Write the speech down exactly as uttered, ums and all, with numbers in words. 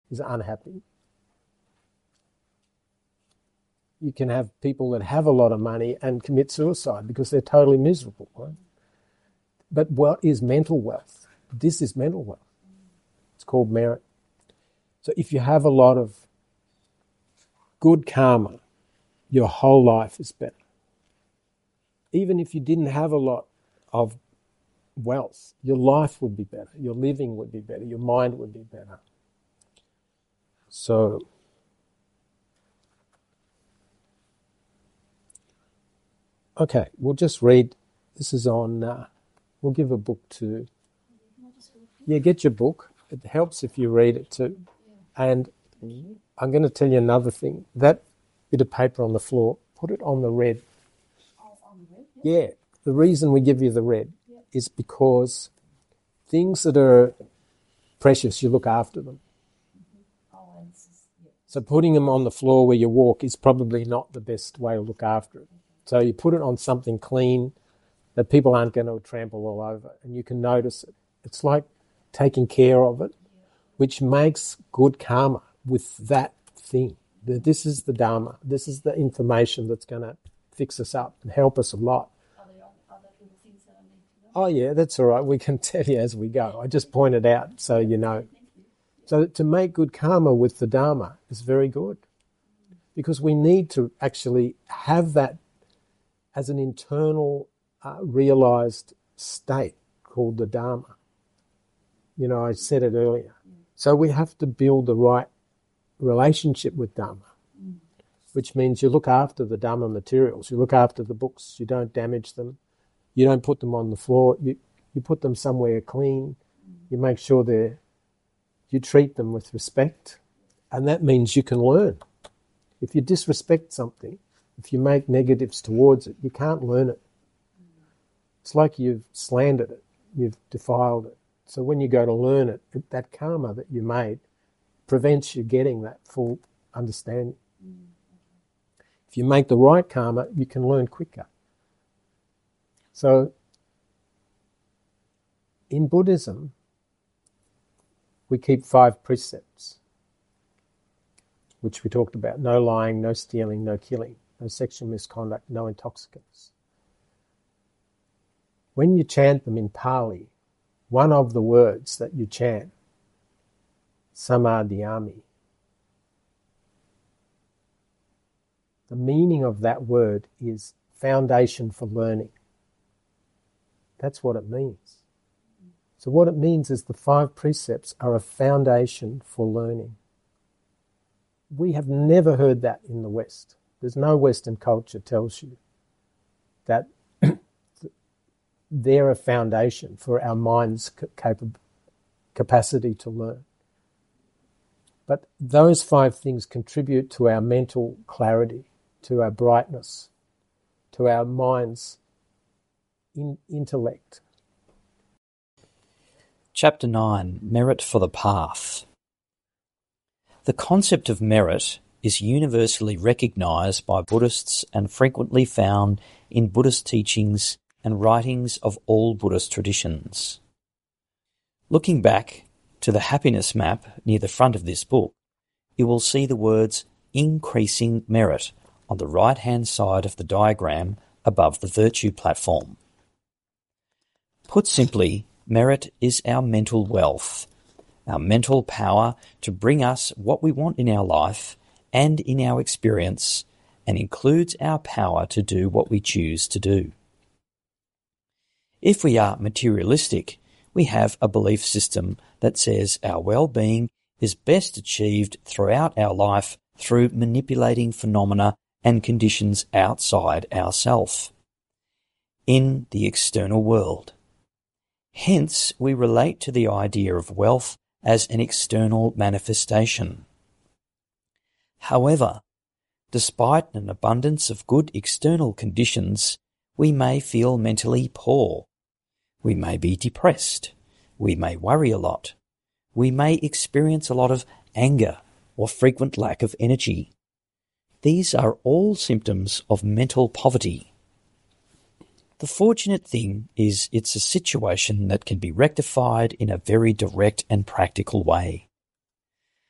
is unhappy. You can have people that have a lot of money and commit suicide because they're totally miserable, right? But what is mental wealth? This is mental wealth. It's called merit. So if you have a lot of good karma, your whole life is better. Even if you didn't have a lot of wealth, your life would be better, your living would be better, your mind would be better. So, okay, we'll just read. This is on, uh, we'll give a book to, yeah, get your book. It helps if you read it too. And I'm going to tell you another thing. That bit of paper on the floor, put it on the red. Yeah, the reason we give you the red yeah. is because things that are precious, you look after them. Mm-hmm. Oh, yeah. So putting them on the floor where you walk is probably not the best way to look after it. Okay. So you put it on something clean that people aren't going to trample all over, and you can notice it. It's like taking care of it, yeah. which makes good karma with that thing. This is the Dharma. This is the information that's going to fix us up and help us a lot. Are there other little things that I need to know? Oh, yeah, that's all right. We can tell you as we go. I just pointed out so you know. You. So to make good karma with the Dharma is very good because we need to actually have that as an internal uh, realised state called the Dharma. You know, I said it earlier. Yeah. So we have to build the right relationship with Dharma. Which means you look after the Dhamma materials, you look after the books, you don't damage them, you don't put them on the floor, you, you put them somewhere clean, you make sure they're, you treat them with respect, and that means you can learn. If you disrespect something, if you make negatives towards it, you can't learn it. It's like you've slandered it, you've defiled it. So when you go to learn it, that karma that you made prevents you getting that full understanding. If you make the right karma, you can learn quicker. So, in Buddhism, we keep five precepts, which we talked about. No lying, no stealing, no killing, no sexual misconduct, no intoxicants. When you chant them in Pali, one of the words that you chant, samadhiyami, the meaning of that word is foundation for learning. That's what it means. So what it means is the five precepts are a foundation for learning. We have never heard that in the West. There's no Western culture tells you that they're a foundation for our mind's capable capacity to learn. But those five things contribute to our mental clarity, to our brightness, to our mind's in intellect. Chapter nine, Merit for the Path. The concept of merit is universally recognised by Buddhists and frequently found in Buddhist teachings and writings of all Buddhist traditions. Looking back to the happiness map near the front of this book, you will see the words increasing merit on the right-hand side of the diagram above the virtue platform. Put simply, merit is our mental wealth, our mental power to bring us what we want in our life and in our experience, and includes our power to do what we choose to do. If we are materialistic, we have a belief system that says our well-being is best achieved throughout our life through manipulating phenomena and conditions outside ourself, in the external world. Hence, we relate to the idea of wealth as an external manifestation. However, despite an abundance of good external conditions, we may feel mentally poor. We may be depressed. We may worry a lot. We may experience a lot of anger or frequent lack of energy. These are all symptoms of mental poverty. The fortunate thing is it's a situation that can be rectified in a very direct and practical way.